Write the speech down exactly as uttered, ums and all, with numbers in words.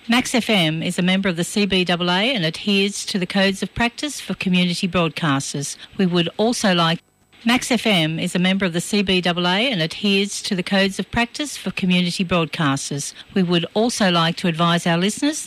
Max F M is a member of the C B A A and adheres to the codes of practice for community broadcasters. We would also like Max F M is a member of the C B A A and adheres to the codes of practice for community broadcasters. We would also like to advise our listeners